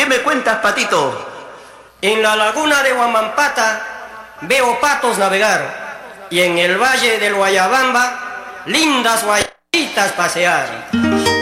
me cuentas, Patito? En la laguna de Huamampata veo patos navegar y en el valle del Guayabamba lindas guayabitas pasear.